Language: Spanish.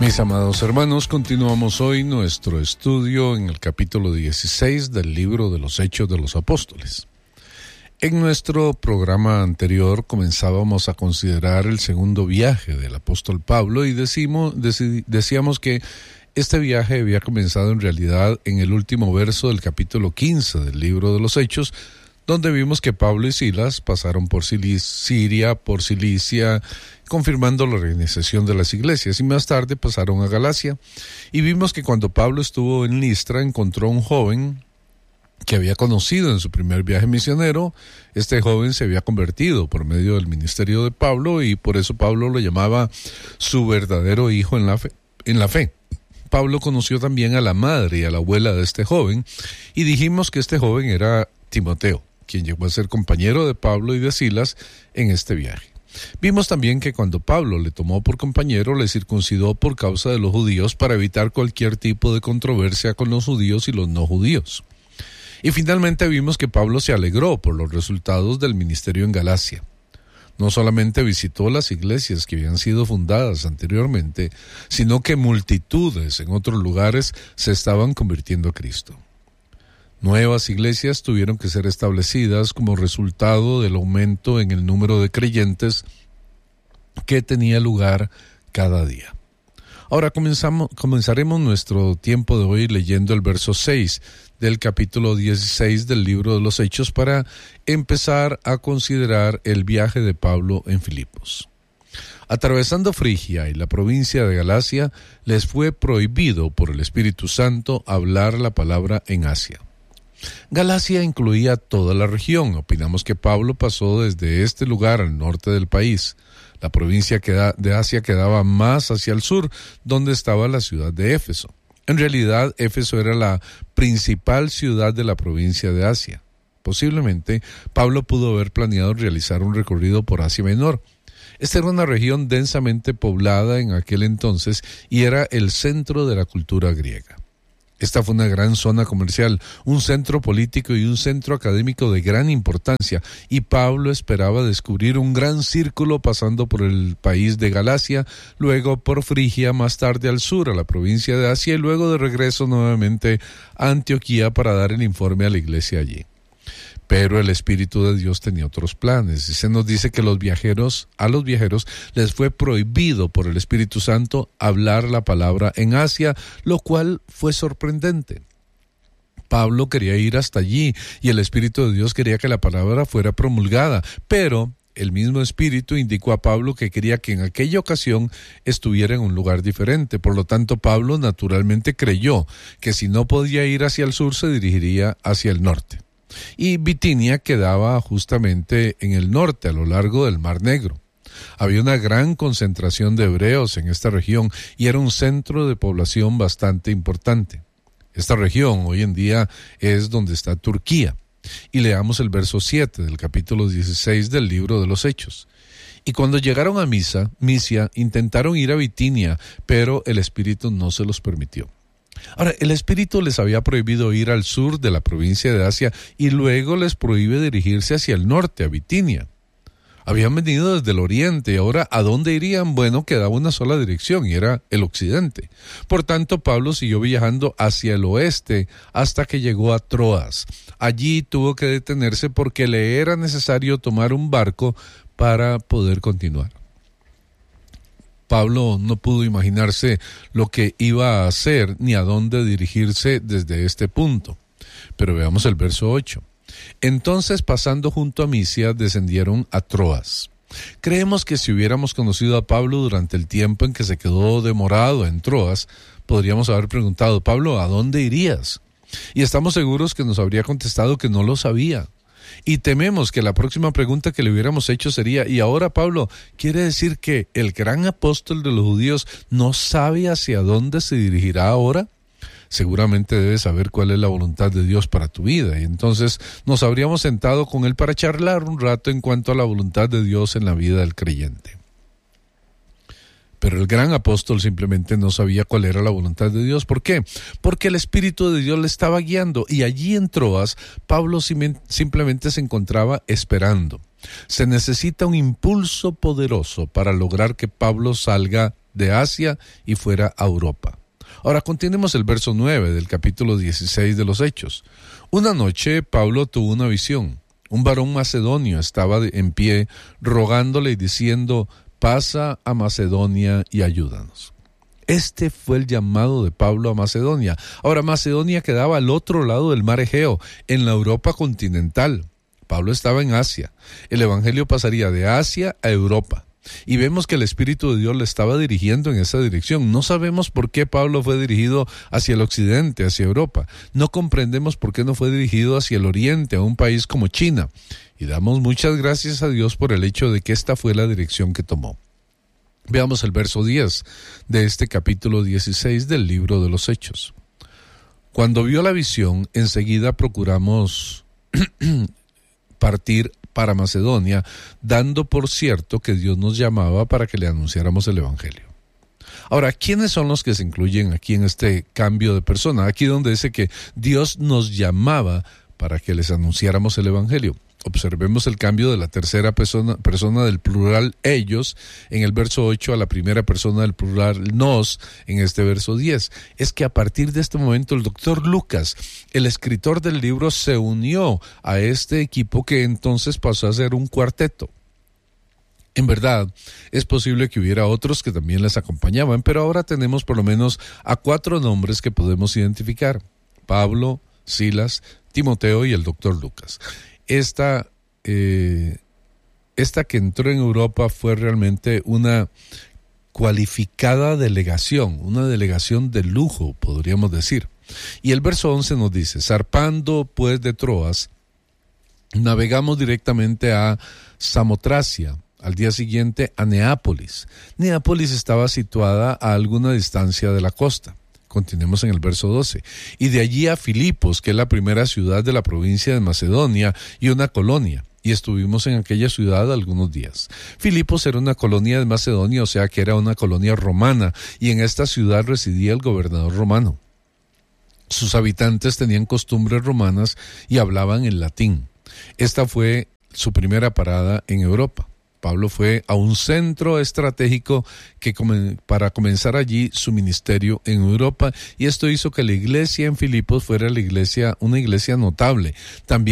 Mis amados hermanos, continuamos hoy nuestro estudio en el capítulo 16 del libro de los Hechos de los Apóstoles. En nuestro programa anterior comenzábamos a considerar el segundo viaje del apóstol Pablo y decíamos que este viaje había comenzado en realidad en el último verso del capítulo 15 del libro de los Hechos, donde vimos que Pablo y Silas pasaron por Siria, por Cilicia, confirmando la organización de las iglesias, y más tarde pasaron a Galacia. Y vimos que cuando Pablo estuvo en Listra, encontró a un joven que había conocido en su primer viaje misionero. Este joven se había convertido por medio del ministerio de Pablo, y por eso Pablo lo llamaba su verdadero hijo en la fe. Pablo conoció también a la madre y a la abuela de este joven, y dijimos que este joven era Timoteo, quien llegó a ser compañero de Pablo y de Silas en este viaje. Vimos también que cuando Pablo le tomó por compañero, le circuncidó por causa de los judíos para evitar cualquier tipo de controversia con los judíos y los no judíos. Y finalmente vimos que Pablo se alegró por los resultados del ministerio en Galacia. No solamente visitó las iglesias que habían sido fundadas anteriormente, sino que multitudes en otros lugares se estaban convirtiendo a Cristo. Nuevas iglesias tuvieron que ser establecidas como resultado del aumento en el número de creyentes que tenía lugar cada día. Ahora comenzaremos nuestro tiempo de hoy leyendo el verso 6 del capítulo 16 del libro de los Hechos para empezar a considerar el viaje de Pablo en Filipos. Atravesando Frigia y la provincia de Galacia, les fue prohibido por el Espíritu Santo hablar la palabra en Asia. Galacia incluía toda la región. Opinamos que Pablo pasó desde este lugar al norte del país. La provincia de Asia quedaba más hacia el sur, donde estaba la ciudad de Éfeso. En realidad, Éfeso era la principal ciudad de la provincia de Asia. Posiblemente, Pablo pudo haber planeado realizar un recorrido por Asia Menor. Esta era una región densamente poblada en aquel entonces y era el centro de la cultura griega. Esta fue una gran zona comercial, un centro político y un centro académico de gran importancia, y Pablo esperaba descubrir un gran círculo pasando por el país de Galacia, luego por Frigia, más tarde al sur, a la provincia de Asia, y luego de regreso nuevamente a Antioquía para dar el informe a la iglesia allí. Pero el Espíritu de Dios tenía otros planes, y se nos dice que a los viajeros les fue prohibido por el Espíritu Santo hablar la palabra en Asia, lo cual fue sorprendente. Pablo quería ir hasta allí, y el Espíritu de Dios quería que la palabra fuera promulgada, pero el mismo Espíritu indicó a Pablo que quería que en aquella ocasión estuviera en un lugar diferente. Por lo tanto, Pablo naturalmente creyó que si no podía ir hacia el sur, se dirigiría hacia el norte. Y Bitinia quedaba justamente en el norte, a lo largo del Mar Negro. Había una gran concentración de hebreos en esta región y era un centro de población bastante importante. Esta región hoy en día es donde está Turquía. Y leamos el verso 7 del capítulo 16 del libro de los Hechos. Y cuando llegaron a Misia, intentaron ir a Bitinia, pero el Espíritu no se los permitió. Ahora, el Espíritu les había prohibido ir al sur de la provincia de Asia y luego les prohíbe dirigirse hacia el norte, a Bitinia. Habían venido desde el oriente y ahora ¿a dónde irían? Bueno, quedaba una sola dirección y era el occidente. Por tanto, Pablo siguió viajando hacia el oeste hasta que llegó a Troas. Allí tuvo que detenerse porque le era necesario tomar un barco para poder continuar. Pablo no pudo imaginarse lo que iba a hacer ni a dónde dirigirse desde este punto. Pero veamos el verso 8. Entonces, pasando junto a Misia, descendieron a Troas. Creemos que si hubiéramos conocido a Pablo durante el tiempo en que se quedó demorado en Troas, podríamos haber preguntado: Pablo, ¿a dónde irías? Y estamos seguros que nos habría contestado que no lo sabía. Y tememos que la próxima pregunta que le hubiéramos hecho sería: ¿y ahora, Pablo, quiere decir que el gran apóstol de los judíos no sabe hacia dónde se dirigirá ahora? Seguramente debes saber cuál es la voluntad de Dios para tu vida. Y entonces nos habríamos sentado con él para charlar un rato en cuanto a la voluntad de Dios en la vida del creyente. Pero el gran apóstol simplemente no sabía cuál era la voluntad de Dios. ¿Por qué? Porque el Espíritu de Dios le estaba guiando, y allí en Troas, Pablo simplemente se encontraba esperando. Se necesita un impulso poderoso para lograr que Pablo salga de Asia y fuera a Europa. Ahora continuemos el verso 9 del capítulo 16 de los Hechos. Una noche Pablo tuvo una visión. Un varón macedonio estaba en pie rogándole y diciendo: pasa a Macedonia y ayúdanos. Este fue el llamado de Pablo a Macedonia. Ahora, Macedonia quedaba al otro lado del mar Egeo, en la Europa continental. Pablo estaba en Asia. El evangelio pasaría de Asia a Europa. Y vemos que el Espíritu de Dios le estaba dirigiendo en esa dirección. No sabemos por qué Pablo fue dirigido hacia el occidente, hacia Europa. No comprendemos por qué no fue dirigido hacia el oriente, a un país como China. Y damos muchas gracias a Dios por el hecho de que esta fue la dirección que tomó. Veamos el verso 10 de este capítulo 16 del libro de los Hechos. Cuando vio la visión, enseguida procuramos partir para Macedonia, dando por cierto que Dios nos llamaba para que le anunciáramos el evangelio. Ahora, ¿quiénes son los que se incluyen aquí en este cambio de persona? Aquí donde dice que Dios nos llamaba para que les anunciáramos el evangelio. Observemos el cambio de la tercera persona del plural ellos en el verso 8 a la primera persona del plural nos en este verso 10. Es que a partir de este momento el doctor Lucas, el escritor del libro, se unió a este equipo que entonces pasó a ser un cuarteto. En verdad, es posible que hubiera otros que también les acompañaban, pero ahora tenemos por lo menos a 4 nombres que podemos identificar: Pablo, Silas, Timoteo y el doctor Lucas. Esta que entró en Europa fue realmente una cualificada delegación, una delegación de lujo, podríamos decir. Y el verso 11 nos dice: zarpando pues de Troas, navegamos directamente a Samotracia, al día siguiente a Neápolis. Neápolis estaba situada a alguna distancia de la costa. Continuemos en el verso 12. Y de allí a Filipos, que es la primera ciudad de la provincia de Macedonia y una colonia. Y estuvimos en aquella ciudad algunos días. Filipos era una colonia de Macedonia, o sea que era una colonia romana. Y en esta ciudad residía el gobernador romano. Sus habitantes tenían costumbres romanas y hablaban en latín. Esta fue su primera parada en Europa. Pablo fue a un centro estratégico para comenzar allí su ministerio en Europa, y esto hizo que la iglesia en Filipos fuera una iglesia notable. También